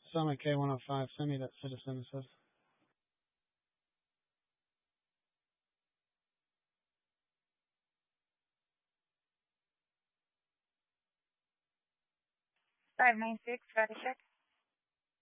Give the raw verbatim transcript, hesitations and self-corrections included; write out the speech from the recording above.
Summit K one oh five, send me that citizen says. five nine six, got a check.